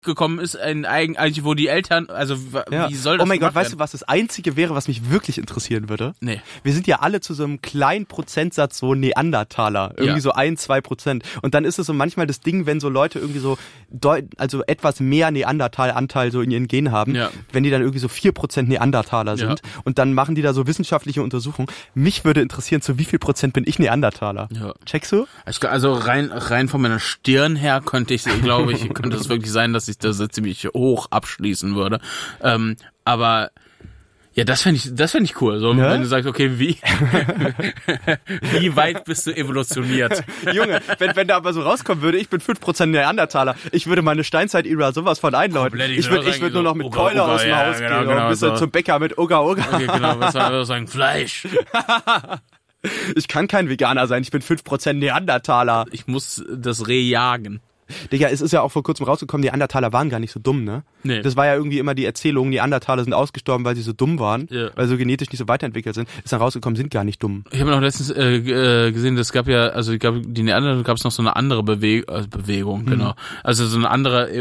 gekommen ist, eigentlich wo die Eltern, also wie soll das Oh mein Gott, weißt werden? du, was das Einzige wäre, was mich wirklich interessieren würde? Nee. Wir sind ja alle zu so einem kleinen Prozentsatz so Neandertaler, irgendwie so 1-2%. Und dann ist es so manchmal das Ding, wenn so Leute irgendwie so also etwas mehr Neandertal-Anteil so in ihren Genen haben, wenn die dann irgendwie so 4% Neandertaler sind und dann machen die da so wissenschaftliche Untersuchungen. Mich würde interessieren, zu wie viel Prozent bin ich Neandertaler? Ja. Checkst du? Also rein von meiner Stirn her könnte es wirklich sein, dass ich das ziemlich hoch abschließen würde. Aber ja, das fänd ich cool. So, wenn du sagst, okay, wie weit bist du evolutioniert? Junge, wenn da aber so rauskommen würde, ich bin 5% Neandertaler, ich würde meine Steinzeit-Ära sowas von einläuten. Ich würde nur noch mit Keule aus dem Haus gehen und ein bisschen zum Bäcker mit Uga. Okay, genau, was soll ich sagen? Fleisch. Ich kann kein Veganer sein, ich bin 5% Neandertaler. Ich muss das Reh jagen. Digga, es ist ja auch vor kurzem rausgekommen, Neandertaler waren gar nicht so dumm, ne? Nee. Das war ja irgendwie immer die Erzählung, Neandertaler sind ausgestorben, weil sie so dumm waren, weil sie so genetisch nicht so weiterentwickelt sind. Ist dann rausgekommen, sind gar nicht dumm. Ich habe noch letztens gesehen, das gab ja, also ich glaube, die Neandertaler gab es noch so eine andere Bewegung, genau. Also so eine andere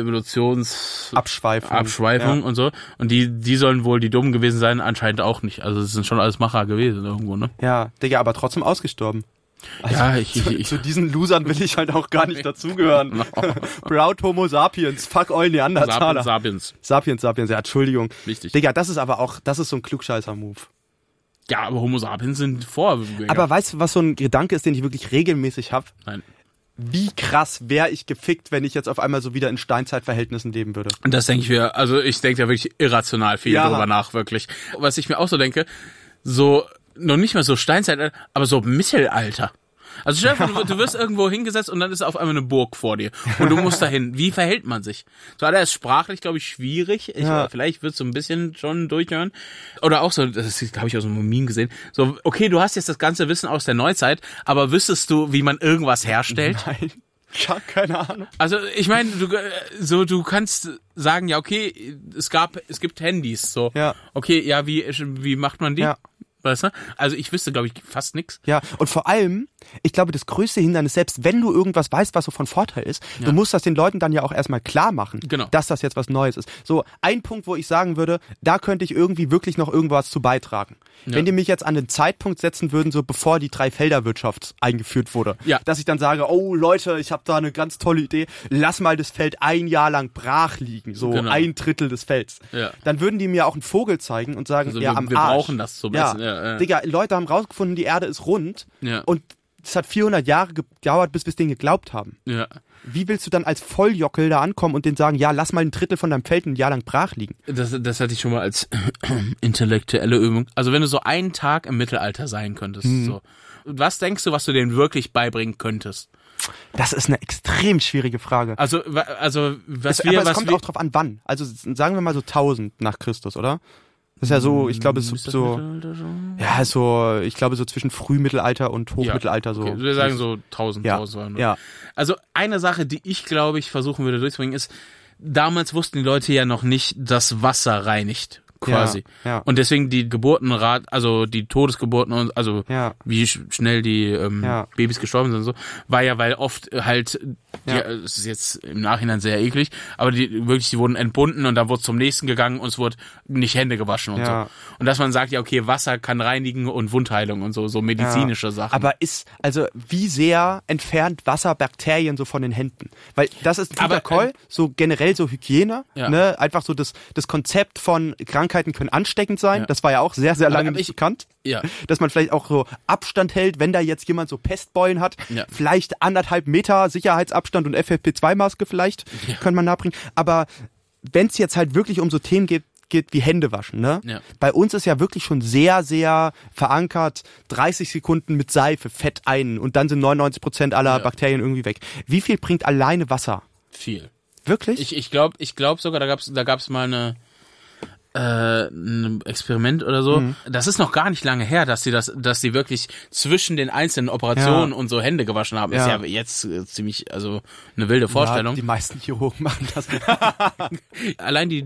Abschweifung und so. Und die sollen wohl die Dummen gewesen sein, anscheinend auch nicht. Also es sind schon alles Macher gewesen irgendwo, ne? Ja, Digga, aber trotzdem ausgestorben. Also ja, zu diesen Losern will ich halt auch gar nicht dazugehören. No. Proud Homo sapiens, fuck all Neandertaler. Sapiens, ja, Entschuldigung. Wichtig. Digga, das ist so ein Klugscheißer-Move. Ja, aber Homo sapiens sind Vorgänger. Aber weißt du, was so ein Gedanke ist, den ich wirklich regelmäßig habe? Nein. Wie krass wäre ich gefickt, wenn ich jetzt auf einmal so wieder in Steinzeitverhältnissen leben würde? Und das denke ich mir, also ich denke da wirklich irrational viel drüber nach, wirklich. Was ich mir auch so denke, so noch nicht mal so Steinzeit, aber so Mittelalter. Also stell dir vor, du wirst irgendwo hingesetzt und dann ist auf einmal eine Burg vor dir und du musst dahin. Wie verhält man sich? So, da ist sprachlich, glaube ich, schwierig. Vielleicht wird es so ein bisschen schon durchhören. Oder auch so, das habe ich aus einem Meme gesehen, so, okay, du hast jetzt das ganze Wissen aus der Neuzeit, aber wüsstest du, wie man irgendwas herstellt? Nein. Gar keine Ahnung. Also ich meine, du kannst sagen, ja, okay, es gibt Handys, so. Ja. Okay, ja, wie macht man die? Ja. Weißt du? Also ich wüsste, glaube ich, fast nichts. Ja, und vor allem, ich glaube, das größte Hindernis, selbst wenn du irgendwas weißt, was so von Vorteil ist, du musst das den Leuten dann ja auch erstmal klar machen, dass das jetzt was Neues ist. So, ein Punkt, wo ich sagen würde, da könnte ich irgendwie wirklich noch irgendwas zu beitragen. Ja. Wenn die mich jetzt an den Zeitpunkt setzen würden, so bevor die Dreifelderwirtschaft eingeführt wurde, dass ich dann sage, oh Leute, ich habe da eine ganz tolle Idee, lass mal das Feld 1 Jahr lang brach liegen, so 1/3 des Felds. Ja. Dann würden die mir auch einen Vogel zeigen und sagen, also wir Arsch. Wir brauchen das so ein bisschen. Digga, Leute haben rausgefunden, die Erde ist rund und es hat 400 Jahre gedauert, bis wir es denen geglaubt haben. Ja. Wie willst du dann als Volljockel da ankommen und denen sagen, ja, lass mal 1/3 von deinem Feld ein Jahr lang brach liegen? Das hatte ich schon mal als intellektuelle Übung. Also wenn du so einen Tag im Mittelalter sein könntest, so. Was denkst du, was du denen wirklich beibringen könntest? Das ist eine extrem schwierige Frage. Also es kommt auch drauf an, wann. Also sagen wir mal so 1000 nach Christus, oder? Das ist ja so, ich glaube, es ist so, ja, so, ich glaube, so zwischen Frühmittelalter und Hochmittelalter so. Okay. Wir sagen so 1200. Ja. Also eine Sache, die ich, glaube ich, versuchen würde durchzubringen, ist, damals wussten die Leute ja noch nicht, dass Wasser reinigt. Quasi. Ja. Und deswegen die Geburtenrat, also die Todesgeburten und also wie schnell die Babys gestorben sind und so, war ja, weil oft halt, es ist jetzt im Nachhinein sehr eklig, aber die wurden entbunden und dann wurde zum nächsten gegangen und es wurde nicht Hände gewaschen und so. Und dass man sagt, ja, okay, Wasser kann reinigen und Wundheilung und so medizinische Sachen. Aber wie sehr entfernt Wasser Bakterien so von den Händen? Weil das ist ein guter Call, so generell so Hygiene, ne? Einfach so das Konzept von Krankheiten können ansteckend sein. Das war ja auch sehr, sehr lange nicht bekannt. Ja. Dass man vielleicht auch so Abstand hält, wenn da jetzt jemand so Pestbeulen hat. Ja. Vielleicht 1,5 Meter Sicherheitsabstand und FFP2-Maske vielleicht könnte man nachbringen. Aber wenn es jetzt halt wirklich um so Themen geht wie Hände waschen, ne? Ja. Bei uns ist ja wirklich schon sehr, sehr verankert, 30 Sekunden mit Seife, Fett ein und dann sind 99% aller Bakterien irgendwie weg. Wie viel bringt alleine Wasser? Viel. Wirklich? Ich glaube sogar, da gab's mal ein Experiment oder so. Das ist noch gar nicht lange her, dass sie wirklich zwischen den einzelnen Operationen und so Hände gewaschen haben. Ist ja jetzt ziemlich, also eine wilde Vorstellung. Ja, die meisten Chirurgen machen das. Allein die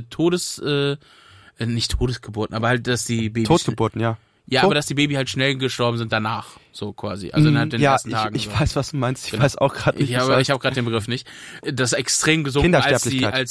nicht Todesgeburten, aber halt, dass die Babys... Totgeburten, ja. Ja, aber dass die Baby halt schnell gestorben sind danach, so quasi. Also innerhalb den ersten Tagen. Ich weiß, was du meinst. Ich weiß auch gerade nicht. Aber ich habe gerade den Begriff nicht. Das extrem gesunken, als